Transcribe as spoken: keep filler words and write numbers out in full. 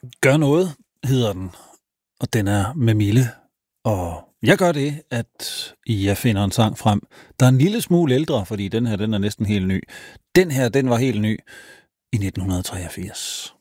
Gør noget, hedder den, og den er med Mille. Og jeg gør det, at jeg finder en sang frem, der er en lille smule ældre, fordi den her, den er næsten helt ny. Den her, den var helt ny i nitten treogfirs.